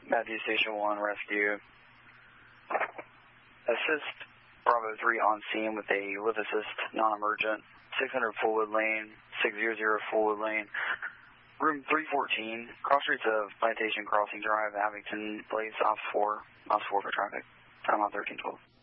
Matthew Station 1, rescue. Assist Bravo 3 on scene with a lift assist, non-emergent. 600 Fullwood Lane, 600 Fullwood Lane. Room 314, cross streets of Plantation Crossing Drive, Abington Place, off 4 for traffic. Time on 1312.